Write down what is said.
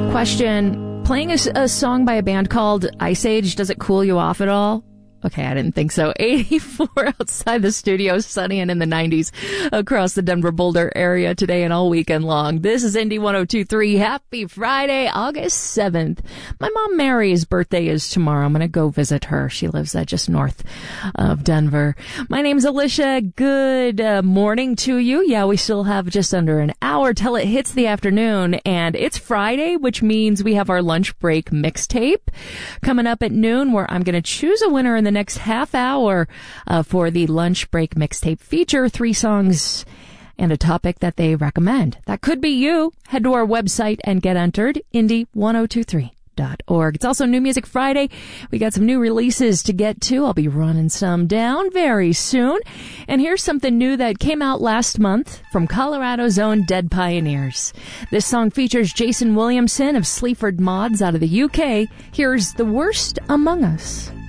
Question, playing a song by a band called Ice Age, does it cool you off at all? Okay, I didn't think so. 84 outside the studio, sunny and in the 90s across the Denver Boulder area today and all weekend long. This is Indy 102.3. Happy Friday, August 7th. My mom Mary's birthday is tomorrow. I'm going to go visit her. She lives just north of Denver. My name's Alicia. Good morning to you. Yeah, we still have just under an hour till it hits the afternoon, and it's Friday, which means we have our lunch break mixtape coming up at noon, where I'm going to choose a winner in the next half hour for the lunch break mixtape feature. 3 songs and a topic that they recommend. That could be you. Head to our website and get entered, indy1023.org. It's also New Music Friday. We got some new releases to get to. I'll be running some down very soon. And here's something new that came out last month from Colorado's own Dead Pioneers. This song features Jason Williamson of Sleaford Mods out of the UK. Here's The Worst Among Us.